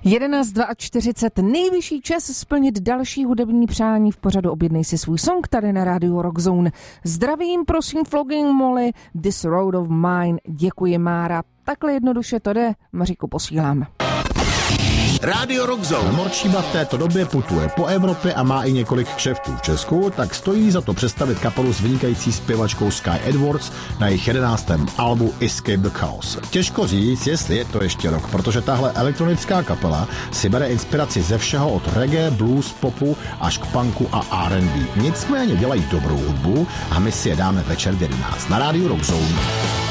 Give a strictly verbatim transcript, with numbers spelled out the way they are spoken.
jedenáct čtyřicet dva, nejvyšší čas splnit další hudební přání v pořadu Objednej si svůj song tady na rádiu Rockzone. Zdravím, prosím, Flogging Molly, This Road of Mine, děkuji Mára. Takhle jednoduše to jde, Maříku posílám. Rádio Rockzone. Morčíba v této době putuje po Evropě a má i několik kšeftů v Česku, tak stojí za to představit kapelu s vynikající zpěvačkou Sky Edwards na jejich jedenáctém albu Escape the Chaos. Těžko říct, jestli je to ještě rok, protože tahle elektronická kapela si bere inspiraci ze všeho od reggae, blues, popu až k punku a R and B. Nicméně dělají dobrou hudbu a my si je dáme večer v jedenáct na rádiu Rockzone.